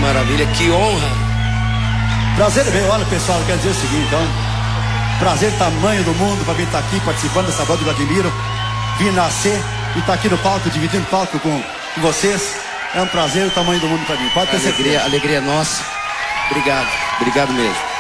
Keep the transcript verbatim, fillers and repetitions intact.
maravilha, que honra. Prazer ver, olha pessoal, eu quero dizer o seguinte, então. Prazer tamanho do mundo para vir estar aqui participando dessa banda do Vladimiro. Vir nascer e estar aqui no palco, dividindo palco com, com vocês. É um prazer, o tamanho do mundo para mim. Pode ter alegria, certeza. Alegria nossa. Obrigado, obrigado mesmo.